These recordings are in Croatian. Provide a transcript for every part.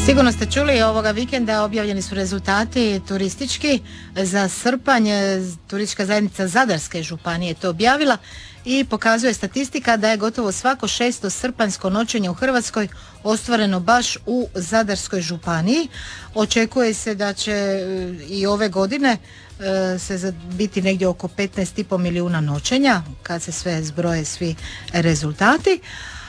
Sigurno ste čuli, ovoga vikenda objavljeni su rezultati turistički za srpanj. Turistička zajednica Zadarske županije to objavila i pokazuje statistika da je gotovo svako 6. srpanjsko noćenje u Hrvatskoj ostvareno baš u Zadarskoj županiji. Očekuje se da će i ove godine se biti negdje oko 15,5 milijuna noćenja kad se sve zbroje svi rezultati.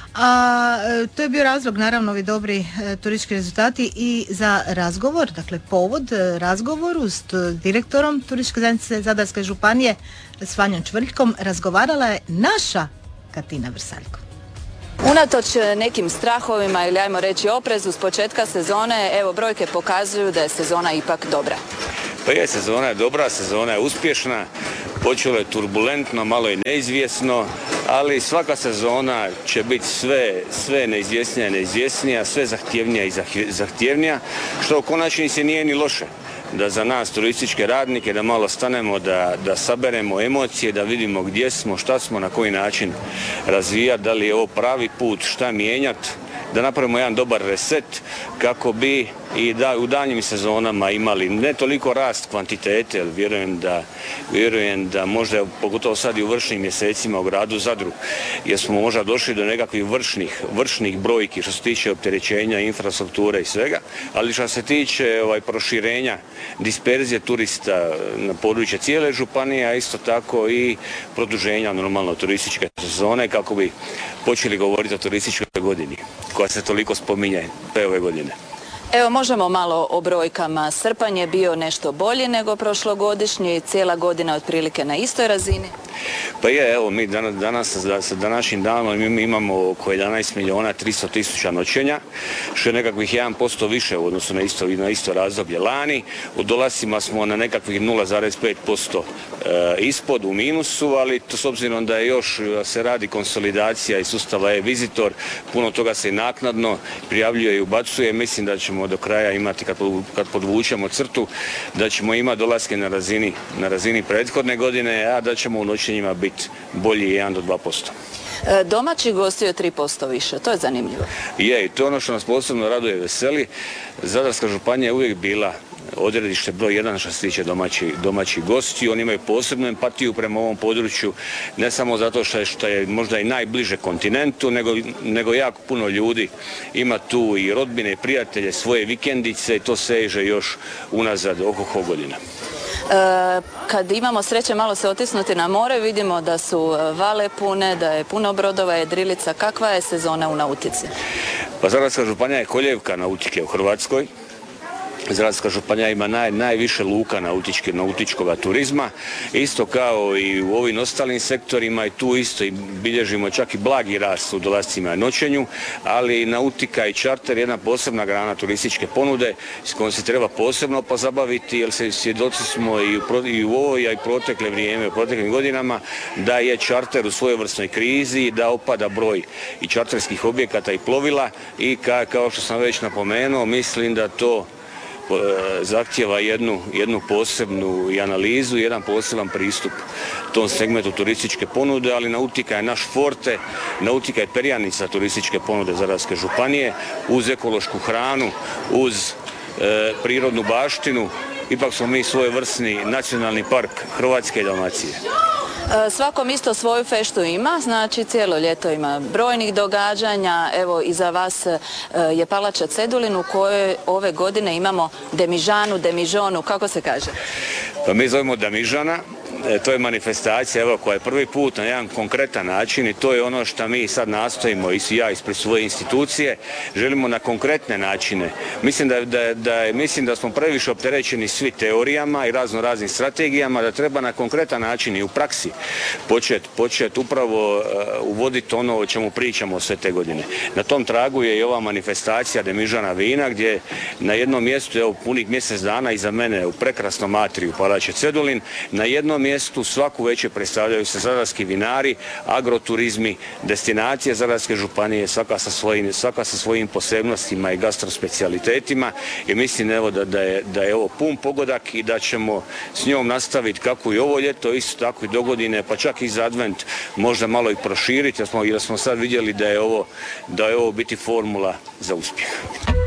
A to je bio razlog, naravno, ovi dobri turistički rezultati i za razgovor, dakle povod razgovoru s direktorom Turističke zajednice Zadarske županije s Vanjom Čvrljkom razgovarala je naša Katina Vrsaljko. Unatoč nekim strahovima ili ajmo reći oprezu s početka sezone, evo brojke pokazuju da je sezona ipak dobra. Pa je, sezona je dobra, sezona je uspješna, počelo je turbulentno, malo je neizvjesno, ali svaka sezona će biti sve neizvjesnija, sve zahtjevnija i zahtjevnija, što u konačnici nije ni loše. Da za nas turističke radnike, da malo stanemo, da saberemo emocije, da vidimo gdje smo, šta smo, na koji način razvijati, da li je ovo pravi put, šta mijenjati, da napravimo jedan dobar reset kako bi i da u daljnjim sezonama imali ne toliko rast kvantitete, jer vjerujem da možda, pogotovo sad i u vršnim mjesecima u gradu Zadru, jer smo možda došli do nekakvih vršnih brojki što se tiče opterećenja, infrastrukture i svega, ali što se tiče proširenja disperzije turista na područje cijele županije, a isto tako i produženja normalno turističke sezone kako bi počeli govoriti o turističkoj godini koja se toliko spominje sve ove godine. Evo, možemo malo o brojkama. Srpanj je bio nešto bolji nego prošlogodišnji i cijela godina otprilike na istoj razini. Pa je, evo, mi danas sa današnjim danom mi imamo oko 11.300.000 noćenja, što je nekakvih 1% više u odnosu na isto razdoblje lani. U dolascima smo na nekakvih 0,5% ispod, u minusu, ali to s obzirom da je još se radi konsolidacija i sustava e-Visitor, puno toga se i naknadno prijavljuje i ubacuje. Mislim da ćemo do kraja imati, kad podvučemo crtu, da ćemo imati dolaske na razini prethodne godine, a da ćemo u noćenjima biti bolji 1 do 2%. Domaći gostio je 3% više, to je zanimljivo. Je, i to je ono što nas posebno raduje i veseli. Zadarska županija je uvijek bila odredište broj 1 što se tiče domaćih gostiju. Oni imaju posebnu empatiju prema ovom području, ne samo zato što je možda i najbliže kontinentu, nego jako puno ljudi ima tu i rodbine i prijatelje, svoje vikendice i to seže još unazad oko godina. Kad imamo sreće malo se otisnuti na more, vidimo da su vale pune, da je puno brodova, jedrilica. Kakva je sezona u nautici? Pa Zadarska županija je koljevka nautike u Hrvatskoj. Zadarska županija ima najviše luka nautičkog turizma, isto kao i u ovim ostalim sektorima, i tu isto bilježimo čak i blagi rast u dolascima i noćenju, ali nautika i čarter je jedna posebna grana turističke ponude s kojom se treba posebno pozabaviti, jer svjedoci smo i u ovoj, a i protekle vrijeme, u proteklim godinama, da je čarter u svojevrsnoj krizi, da opada broj i čarterskih objekata i plovila i kao što sam već napomenuo, mislim da to zahtjeva jednu posebnu i analizu, jedan poseban pristup tom segmentu turističke ponude, ali nautika je naš forte, nautika je perjanica turističke ponude Zadarske županije, uz ekološku hranu, uz prirodnu baštinu. Ipak smo mi svojevrsni nacionalni park Hrvatske i Dalmacije. Svakom isto svoju feštu ima, znači cijelo ljeto ima brojnih događanja. Evo, iza vas je palača Cedulin u kojoj ove godine imamo demižonu, kako se kaže? Pa mi zovemo Damižana. To je manifestacija koja je prvi put na jedan konkretan način i to je ono što mi sad nastojimo i ja ispred svoje institucije. Želimo na konkretne načine. Mislim da smo previše opterećeni svi teorijama i raznim strategijama, da treba na konkretan način i u praksi početi upravo uvoditi ono o čemu pričamo sve te godine. Na tom tragu je i ova manifestacija Demižana vina, gdje na jednom mjestu, evo punih mjesec dana iza mene u prekrasnom atriju palače Cedulin, na jednom mjestu svaku večer predstavljaju se zadarski vinari, agroturizmi, destinacije Zadarske županije, svaka sa svojim posebnostima i gastrospecijalitetima, i mislim da je ovo pun pogodak i da ćemo s njom nastaviti kako i ovo ljeto, isto tako i dogodine, pa čak i za advent možda malo i proširiti, jer smo sad vidjeli da je ovo biti formula za uspjeh.